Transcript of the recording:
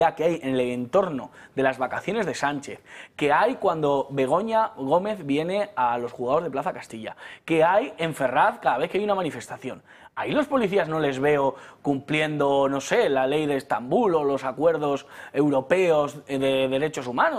que hay en el entorno de las vacaciones de Sánchez, que hay cuando Begoña Gómez viene a los juzgados de Plaza Castilla, que hay en Ferraz cada vez que hay una manifestación. Ahí los policías no les veo cumpliendo, no sé, la ley de Estambul o los acuerdos europeos de derechos humanos.